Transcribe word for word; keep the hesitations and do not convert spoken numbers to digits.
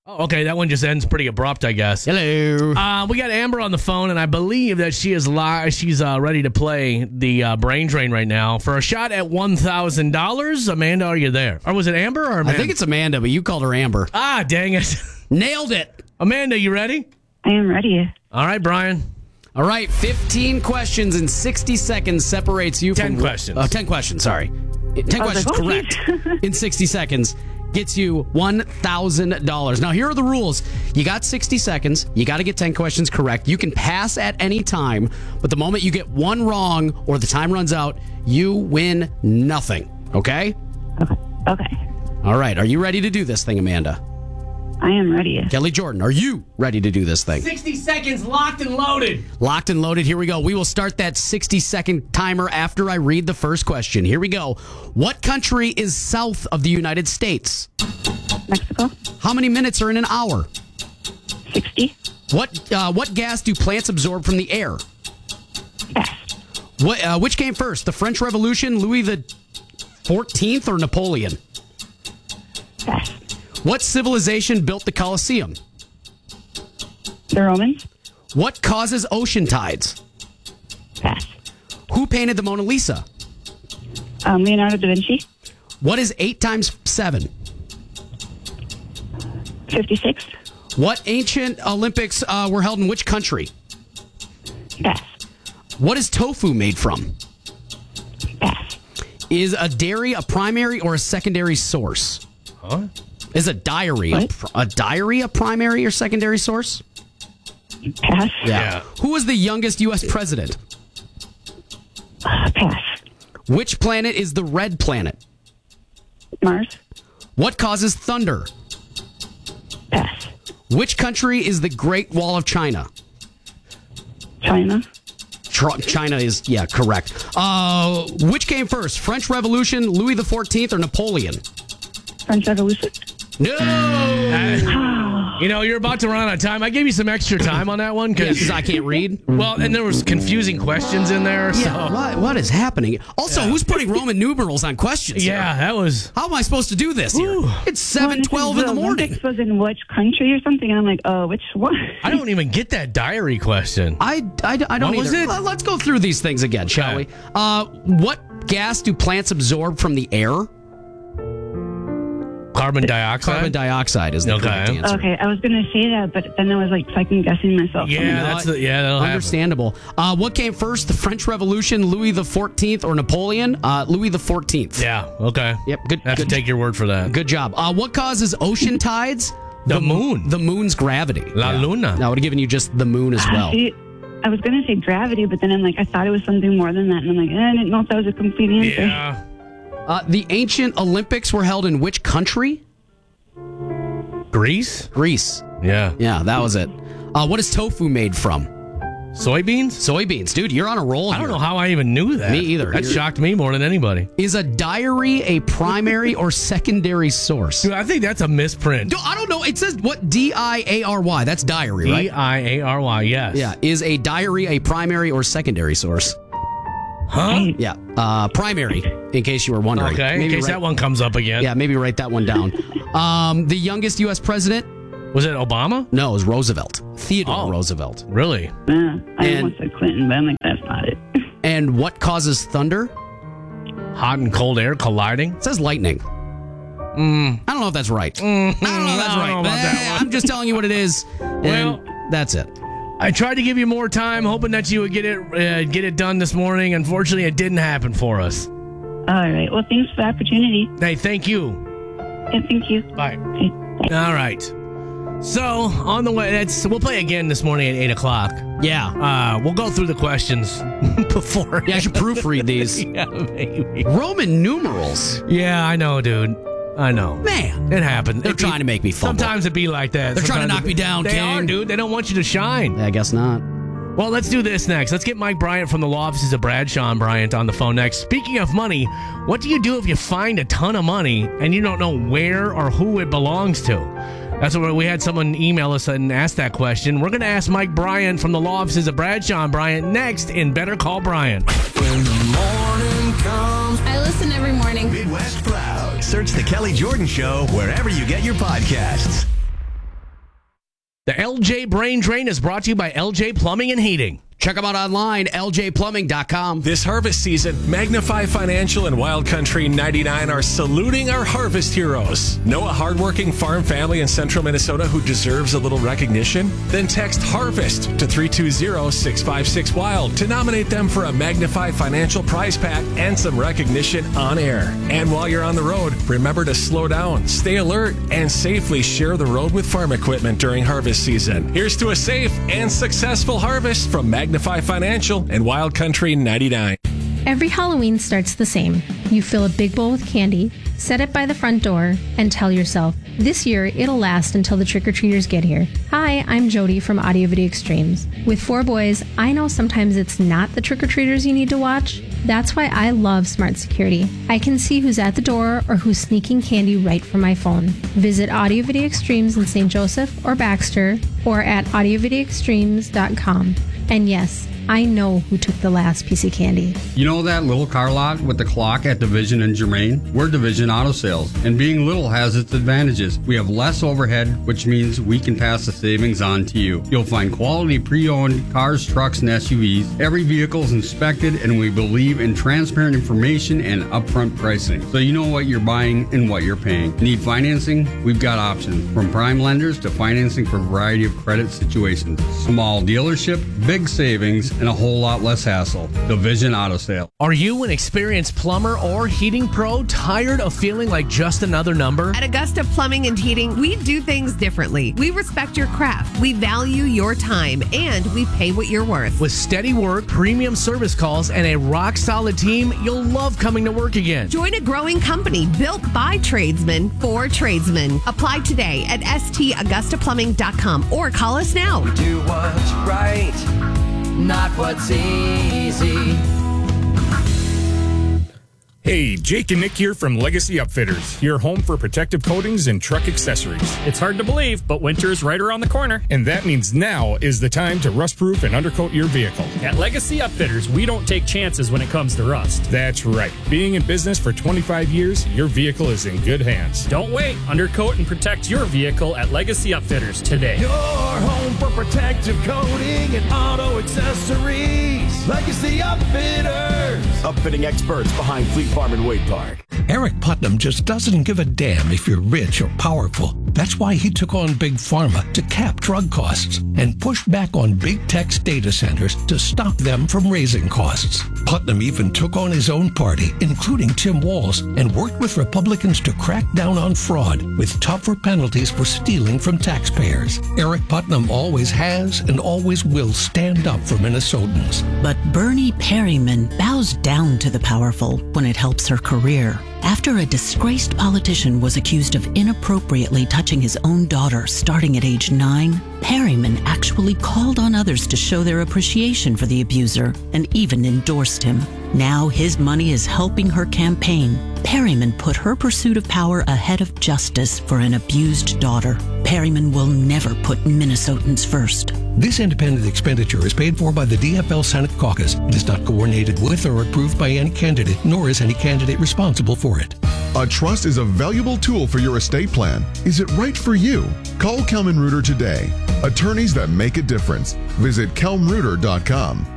Oh, okay, that one just ends pretty abrupt, I guess. Hello. Uh, we got Amber on the phone, and I believe that she is li- She's uh, ready to play the uh, brain drain right now for a shot at one thousand dollars. Amanda, are you there? Or was it Amber or Amanda? I think it's Amanda, but you called her Amber. Ah, dang it. Nailed it. Amanda, you ready? I am ready. All right, Brian. All right, fifteen questions in sixty seconds separates you ten from... questions. Uh, ten questions, sorry. ten I was questions, like, oh, correct. In sixty seconds gets you one thousand dollars. Now, here are the rules. You got sixty seconds. You got to get ten questions correct. You can pass at any time, but the moment you get one wrong or the time runs out, you win nothing. Okay? Okay. Okay. All right, are you ready to do this thing, Amanda? I am ready. Kelly Jordan, are you ready to do this thing? sixty seconds locked and loaded. Locked and loaded. Here we go. We will start that sixty second timer after I read the first question. Here we go. What country is south of the United States? Mexico. How many minutes are in an hour? sixty. What uh, what gas do plants absorb from the air? Pass. What uh, which came first, the French Revolution, Louis the fourteenth, or Napoleon? Pass. What civilization built the Colosseum? The Romans. What causes ocean tides? Pass. Who painted the Mona Lisa? Um, Leonardo da Vinci. What is eight times seven? fifty-six. What ancient Olympics uh, were held in which country? Pass. What is tofu made from? Pass. Is a dairy a primary or a secondary source? Huh? Is a diary a, What? pr- a diary a primary or secondary source? Pass. Yeah. Who was the youngest U S president? Uh, pass. Which planet is the red planet? Mars. What causes thunder? Pass. Which country is the Great Wall of China? China. Tr- China is, yeah, correct. Uh, which came first, French Revolution, Louis the fourteenth, or Napoleon? French Revolution. No! Uh, you know, you're about to run out of time. I gave you some extra time on that one Because because, I can't read. well, and there was confusing questions in there. So. Yeah, what, what is happening? Also, Yeah. who's putting Roman numerals on questions here? Yeah, that was. How am I supposed to do this here? Ooh. It's seven twelve in the morning. Olympics was in which country or something? And I'm like, oh, which one? I don't even get that diary question. I, I, I don't What was either. it? Well, let's go through these things again, shall Okay. we? Uh, what gas do plants absorb from the air? Carbon dioxide. Carbon dioxide is the Okay. correct answer. Okay, I was going to say that, but then I was like second guessing myself. Yeah, I'm like, that's the, yeah, that'll happen. Understandable. Uh, what came first, the French Revolution, Louis the fourteenth, or Napoleon? Uh, Louis the fourteenth. Yeah. Okay. Yep. Good. I have good, to take your word for that. good job. Uh, what causes ocean tides? The mo- moon. The moon's gravity. La Luna. I would have given you just the moon as well. See, I was going to say gravity, but then I'm like, I thought it was something more than that. And I'm like, eh, I didn't know if that was a complete answer. Yeah. Uh, the ancient Olympics were held in which country? Greece. Greece. Yeah. Yeah, that was it. Uh, what is tofu made from? Soybeans. Soybeans. Dude, you're on a roll I don't here. know how I even knew that. Me either. That You're- shocked me more than anybody. Is a diary a primary or secondary source? Dude, I think that's a misprint. Do- I don't know. It says what? D I A R Y. That's diary, D right? I A R Y. Yes. Yeah. Is a diary a primary or secondary source? Huh? Yeah. Uh, primary, in case you were wondering. Okay. In Maybe case write- that one comes up again. Yeah, maybe write that one down. Um, the youngest U S president? Was it Obama? No, it was Roosevelt. Theodore Oh. Roosevelt. Really? Yeah, I And- almost said Clinton, but I'm like, that's not it. And what causes thunder? Hot and cold air colliding. It says lightning. Mm. I don't know if that's right. I don't know if that's I don't right. know about but, that eh, one. I'm just telling you what it is. And Well- that's it. I tried to give you more time, hoping that you would get it uh, get it done this morning. Unfortunately, it didn't happen for us. All right. Well, thanks for the opportunity. Hey, thank you. And thank you. Bye. Okay, bye. All right. So on the way, that's we'll play again this morning at eight o'clock. Yeah. Uh, we'll go through the questions before. Yeah, I should proofread these. Yeah, maybe. Roman numerals. Yeah, I know, dude. I know. Man. It happens. They're It- trying to make me fumble. Sometimes it be like that. They're trying to Sometimes knock me it- down, They King. are, dude. They don't want you to shine. I guess not. Well, let's do this next. Let's get Mike Bryant from the law offices of Bradshaw and Bryant on the phone next. Speaking of money, what do you do if you find a ton of money and you don't know where or who it belongs to? That's what we had someone email us and ask that question. We're going to ask Mike Bryant from the law offices of Bradshaw and Bryant next in Better Call Bryant. When the morning comes, I listen every morning. Midwest Proud. Search The Kelly Jordan Show wherever you get your podcasts. The L J Brain Drain is brought to you by L J Plumbing and Heating. Check them out online, L J plumbing dot com. This harvest season, Magnify Financial and Wild Country ninety-nine are saluting our harvest heroes. Know a hardworking farm family in central Minnesota who deserves a little recognition? Then text HARVEST to three two zero, six five six, WILD to nominate them for a Magnify Financial prize pack and some recognition on air. And while you're on the road, remember to slow down, stay alert, and safely share the road with farm equipment during harvest season. Here's to a safe and successful harvest from Magnify Magnify Financial and Wild Country ninety-nine. Every Halloween starts the same. You fill a big bowl with candy, set it by the front door, and tell yourself, this year it'll last until the trick-or-treaters get here. Hi, I'm Jody from Audio Video Extremes. With four boys, I know sometimes it's not the trick-or-treaters you need to watch. That's why I love Smart Security. I can see who's at the door or who's sneaking candy right from my phone. Visit Audio Video Extremes in Saint Joseph or Baxter or at audio video extremes dot com. And yes, I know who took the last piece of candy. You know that little car lot with the clock at Division and Germain? We're Division Auto Sales, and being little has its advantages. We have less overhead, which means we can pass the savings on to you. You'll find quality pre-owned cars, trucks, and S U Vs. Every vehicle is inspected, and we believe in transparent information and upfront pricing, so you know what you're buying and what you're paying. Need financing? We've got options, from prime lenders to financing for a variety of credit situations. Small dealership, big savings, and a whole lot less hassle. Division Auto Sale. Are you an experienced plumber or heating pro tired of feeling like just another number? At Augusta Plumbing and Heating, we do things differently. We respect your craft, we value your time, and we pay what you're worth. With steady work, premium service calls, and a rock-solid team, you'll love coming to work again. Join a growing company built by tradesmen for tradesmen. Apply today at S T Augusta Plumbing dot com or call us now. We do what's right, not what's easy. Hey, Jake and Nick here from Legacy Upfitters, your home for protective coatings and truck accessories. It's hard to believe, but winter is right around the corner. And that means now is the time to rust-proof and undercoat your vehicle. At Legacy Upfitters, we don't take chances when it comes to rust. That's right. Being in business for twenty-five years, your vehicle is in good hands. Don't wait. Undercoat and protect your vehicle at Legacy Upfitters today. Your home for protective coating and auto accessories. Legacy Upfitters. Upfitting experts behind Fleet Farm and Wade Park. Eric Putnam just doesn't give a damn if you're rich or powerful. That's why he took on Big Pharma to cap drug costs and pushed back on big tech's data centers to stop them from raising costs. Putnam even took on his own party, including Tim Walz, and worked with Republicans to crack down on fraud with tougher penalties for stealing from taxpayers. Eric Putnam always has and always will stand up for Minnesotans. But Bernie Perryman bows down to the powerful when it helps her career. After a disgraced politician was accused of inappropriately touching his own daughter starting at age nine, Perryman actually called on others to show their appreciation for the abuser and even endorsed him. Now his money is helping her campaign. Perryman put her pursuit of power ahead of justice for an abused daughter. Perryman will never put Minnesotans first. This independent expenditure is paid for by the D F L Senate Caucus. It is not coordinated with or approved by any candidate, nor is any candidate responsible for it. A trust is a valuable tool for your estate plan. Is it right for you? Call Kelman Reuter today. Attorneys that make a difference. Visit kelm reuter dot com.